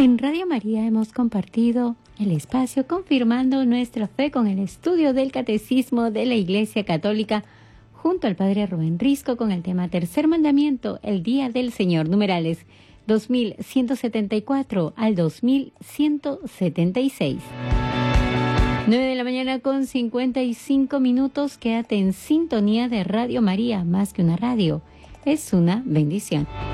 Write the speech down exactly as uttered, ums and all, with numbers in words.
En Radio María hemos compartido el espacio confirmando nuestra fe con el estudio del Catecismo de la Iglesia Católica junto al Padre Rubén Risco con el tema Tercer Mandamiento, el Día del Señor, numerales dos mil ciento setenta y cuatro al dos mil ciento setenta y seis. nueve de la mañana con cincuenta y cinco minutos. Quédate en sintonía de Radio María, más que una radio, es una bendición.